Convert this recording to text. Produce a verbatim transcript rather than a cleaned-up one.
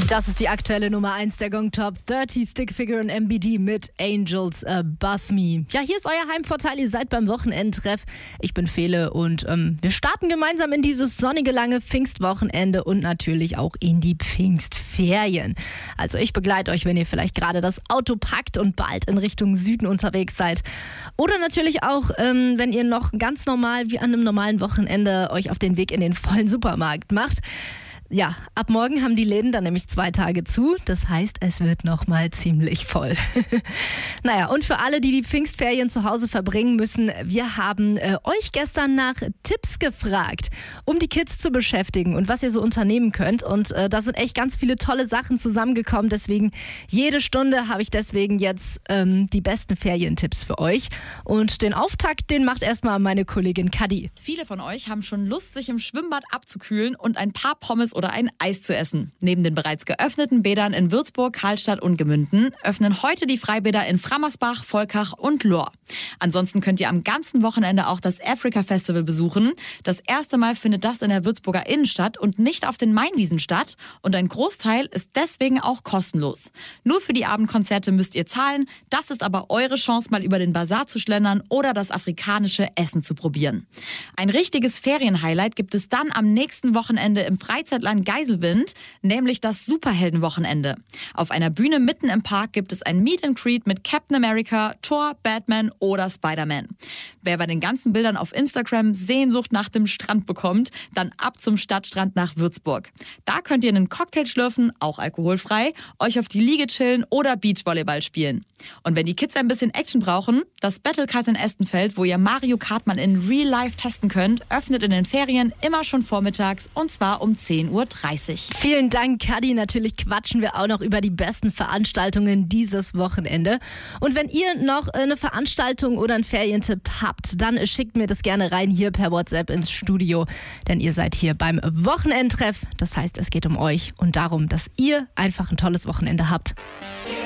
Das ist die aktuelle Nummer eins der Gong Top dreißig Stickfigure und M B D mit Angels Above Me. Ja, hier ist euer Heimvorteil. Ihr seid beim Wochenendtreff. Ich bin Fele und ähm, wir starten gemeinsam in dieses sonnige, lange Pfingstwochenende und natürlich auch in die Pfingstferien. Also ich begleite euch, wenn ihr vielleicht gerade das Auto packt und bald in Richtung Süden unterwegs seid. Oder natürlich auch, ähm, wenn ihr noch ganz normal, wie an einem normalen Wochenende, euch auf den Weg in den vollen Supermarkt macht. Ja, ab morgen haben die Läden dann nämlich zwei Tage zu. Das heißt, es wird nochmal ziemlich voll. Naja, und für alle, die die Pfingstferien zu Hause verbringen müssen, wir haben äh, euch gestern nach Tipps gefragt, um die Kids zu beschäftigen und was ihr so unternehmen könnt. Und äh, da sind echt ganz viele tolle Sachen zusammengekommen. Deswegen, jede Stunde habe ich deswegen jetzt ähm, die besten Ferientipps für euch. Und den Auftakt, den macht erstmal meine Kollegin Kadi. Viele von euch haben schon Lust, sich im Schwimmbad abzukühlen und ein paar Pommes oder ein Eis zu essen. Neben den bereits geöffneten Bädern in Würzburg, Karlstadt und Gemünden öffnen heute die Freibäder in Frammersbach, Volkach und Lohr. Ansonsten könnt ihr am ganzen Wochenende auch das Africa Festival besuchen. Das erste Mal findet das in der Würzburger Innenstadt und nicht auf den Mainwiesen statt. Und ein Großteil ist deswegen auch kostenlos. Nur für die Abendkonzerte müsst ihr zahlen. Das ist aber eure Chance, mal über den Bazar zu schlendern oder das afrikanische Essen zu probieren. Ein richtiges Ferienhighlight gibt es dann am nächsten Wochenende im Freizeitland Geiselwind, nämlich das Superheldenwochenende. Auf einer Bühne mitten im Park gibt es ein Meet and Greet mit Captain America, Thor, Batman oder Spider-Man. Wer bei den ganzen Bildern auf Instagram Sehnsucht nach dem Strand bekommt, dann ab zum Stadtstrand nach Würzburg. Da könnt ihr einen Cocktail schlürfen, auch alkoholfrei, euch auf die Liege chillen oder Beachvolleyball spielen. Und wenn die Kids ein bisschen Action brauchen, das Battlecard in Estenfeld, wo ihr Mario Kart mal in Real Life testen könnt, öffnet in den Ferien immer schon vormittags und zwar um zehn Uhr dreißig. Vielen Dank, Kadi. Natürlich quatschen wir auch noch über die besten Veranstaltungen dieses Wochenende. Und wenn ihr noch eine Veranstaltung oder einen Ferientipp habt, dann schickt mir das gerne rein hier per WhatsApp ins Studio. Denn ihr seid hier beim Wochenendtreff. Das heißt, es geht um euch und darum, dass ihr einfach ein tolles Wochenende habt.